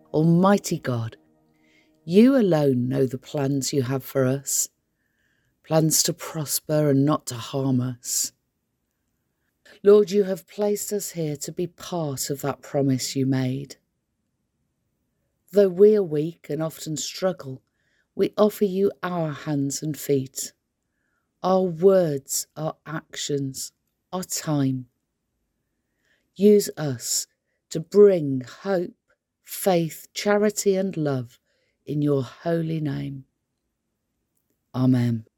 Almighty God, you alone know the plans you have for us, plans to prosper and not to harm us. Lord, you have placed us here to be part of that promise you made. Though we are weak and often struggle, we offer you our hands and feet, our words, our actions, our time. Use us to bring hope, faith, charity and love in your holy name. Amen.